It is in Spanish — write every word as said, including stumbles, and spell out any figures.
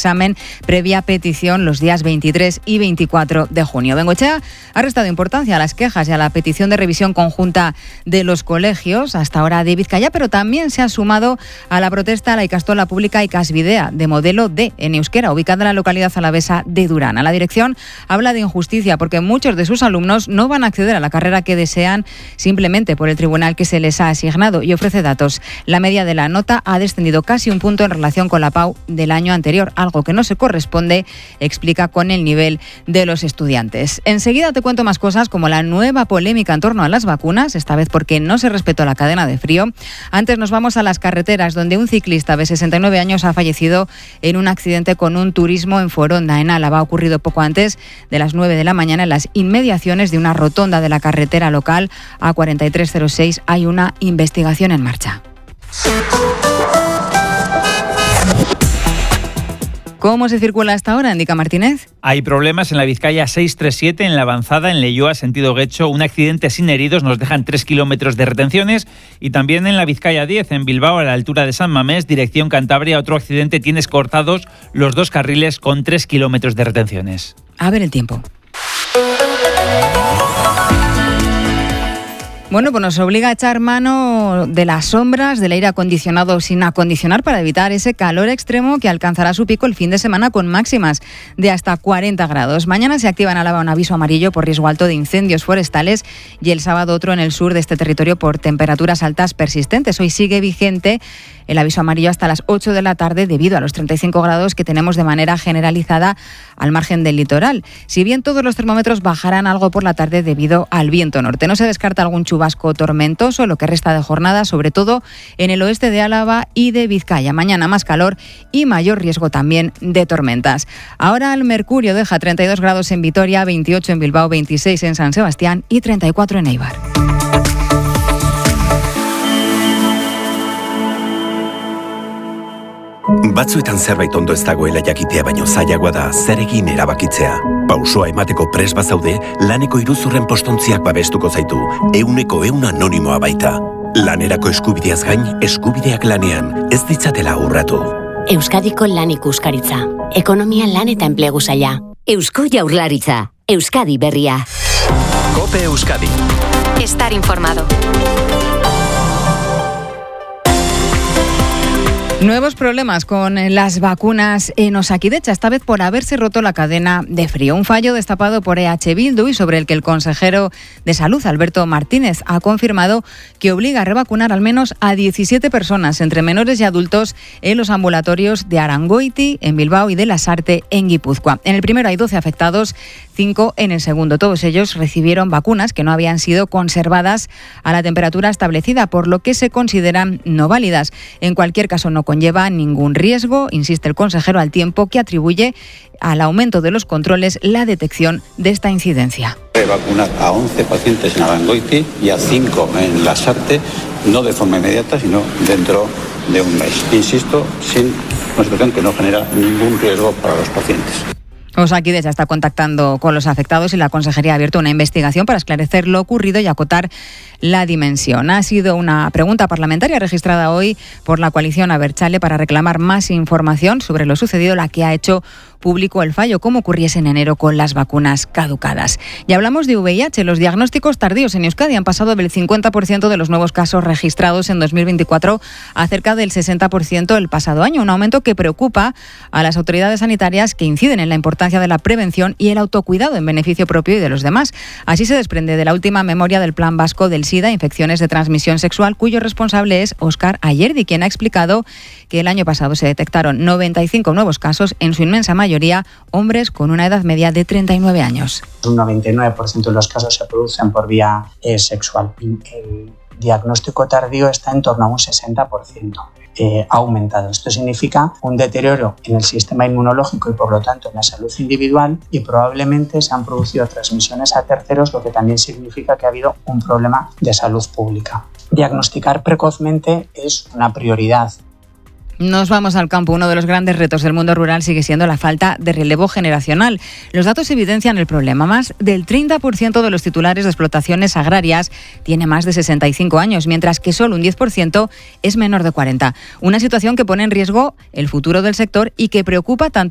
examen previa petición los días veintitrés y veinticuatro de junio. Bengoechea ha restado importancia a las quejas y a la petición de revisión conjunta de los colegios, hasta ahora de Vizcaya, pero también se ha sumado a la protesta a la ikastola pública Ikasbidea, de modelo D, en euskera, ubicada en la localidad alavesa de Durana. La dirección habla de injusticia porque muchos de sus alumnos no van a acceder a la carrera que desean simplemente por el tribunal que se les ha asignado, y ofrece datos. La media de la nota ha descendido casi un punto en relación con la P A U del año anterior, algo que no se corresponde, explica, con el nivel de los estudiantes. Enseguida te cuento más cosas, como la nueva polémica en torno a las vacunas, esta vez porque no se respetó la cadena de frío. Antes nos vamos a las carreteras, donde un ciclista de sesenta y nueve años ha fallecido en un accidente con un turismo en Foronda, en Álava. Ha ocurrido poco antes de las nueve de la mañana en las inmediaciones de una rotonda de la carretera local A cuarenta y tres cero seis. Hay una investigación en marcha. ¿Cómo se circula hasta ahora, Indica Martínez? Hay problemas en la Vizcaya seiscientos treinta y siete, en la avanzada, en Leioa, sentido Guecho. Un accidente sin heridos, nos dejan tres kilómetros de retenciones. Y también en la Vizcaya diez, en Bilbao, a la altura de San Mamés, dirección Cantabria, otro accidente. Tienes cortados los dos carriles con tres kilómetros de retenciones. A ver el tiempo. Bueno, pues nos obliga a echar mano de las sombras, del aire acondicionado sin acondicionar, para evitar ese calor extremo que alcanzará su pico el fin de semana con máximas de hasta cuarenta grados. Mañana se activa en Álava un aviso amarillo por riesgo alto de incendios forestales y el sábado otro en el sur de este territorio por temperaturas altas persistentes. Hoy sigue vigente el aviso amarillo hasta las ocho de la tarde debido a los treinta y cinco grados que tenemos de manera generalizada al margen del litoral. Si bien todos los termómetros bajarán algo por la tarde debido al viento norte, no se descarta algún chubasco tormentoso lo que resta de jornada, sobre todo en el oeste de Álava y de Vizcaya. Mañana más calor y mayor riesgo también de tormentas. Ahora el mercurio deja treinta y dos grados en Vitoria, veintiocho en Bilbao, veintiséis en San Sebastián y treinta y cuatro en Eibar. Batzuetan zerbait ondo ez dagoela jakitea baino zailagoa da zer egin erabakitzea. Pausoa emateko prest bazaude, laneko iruzurren postontziak babestuko zaitu, euneko eun anonimoa baita. Lanerako eskubideaz gain, eskubideak lanean, ez ditzatela urratu. Euskadiko lan ikuskaritza, ekonomia lan eta enplegu saila. Eusko Jaurlaritza, Euskadi berria. Cope Euskadi. Estar informado. Nuevos problemas con las vacunas en Osakidetza, esta vez por haberse roto la cadena de frío. Un fallo destapado por E H Bildu y sobre el que el consejero de Salud, Alberto Martínez, ha confirmado que obliga a revacunar al menos a diecisiete personas, entre menores y adultos, en los ambulatorios de Arangoiti, en Bilbao, y de Lasarte, en Guipúzcoa. En el primero hay doce afectados, cinco en el segundo. Todos ellos recibieron vacunas que no habían sido conservadas a la temperatura establecida, por lo que se consideran no válidas. En cualquier caso, no conlleva ningún riesgo, insiste el consejero, al tiempo que atribuye al aumento de los controles la detección de esta incidencia. Vacunar a once pacientes en Arangoiti y a cinco en Lasarte, no de forma inmediata, sino dentro de un mes. Insisto, sin una situación que no genera ningún riesgo para los pacientes. Osakidetza está contactando con los afectados y la consejería ha abierto una investigación para esclarecer lo ocurrido y acotar la dimensión. Ha sido una pregunta parlamentaria registrada hoy por la coalición Abertzale para reclamar más información sobre lo sucedido, la que ha hecho público el fallo, como ocurriese en enero con las vacunas caducadas. Y hablamos de V I H. Los diagnósticos tardíos en Euskadi han pasado del cincuenta por ciento de los nuevos casos registrados en dos mil veinticuatro a cerca del sesenta por ciento el pasado año, un aumento que preocupa a las autoridades sanitarias, que inciden en la importancia de la prevención y el autocuidado en beneficio propio y de los demás. Así se desprende de la última memoria del Plan Vasco del SIDA, infecciones de transmisión sexual, cuyo responsable es Óscar Ayerdi, quien ha explicado que el año pasado se detectaron noventa y cinco nuevos casos, en su inmensa mayoría hombres con una edad media de treinta y nueve años. Un noventa y nueve por ciento de los casos se producen por vía eh, sexual. El diagnóstico tardío está en torno a un sesenta por ciento. Eh, ha aumentado. Esto significa un deterioro en el sistema inmunológico y por lo tanto en la salud individual, y probablemente se han producido transmisiones a terceros, lo que también significa que ha habido un problema de salud pública. Diagnosticar precozmente es una prioridad. Nos vamos al campo. Uno de los grandes retos del mundo rural sigue siendo la falta de relevo generacional. Los datos evidencian el problema. Más del treinta por ciento de los titulares de explotaciones agrarias tiene más de sesenta y cinco años, mientras que solo un diez por ciento es menor de cuarenta. Una situación que pone en riesgo el futuro del sector y que preocupa tanto